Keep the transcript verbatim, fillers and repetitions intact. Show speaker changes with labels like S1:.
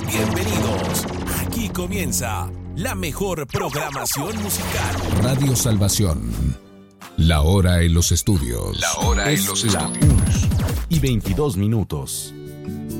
S1: Bienvenidos. Aquí comienza la mejor programación musical.
S2: Radio Salvación. La hora en los estudios.
S3: La hora
S2: es
S3: en los
S2: la
S3: estudios.
S2: una
S4: y veintidós minutos.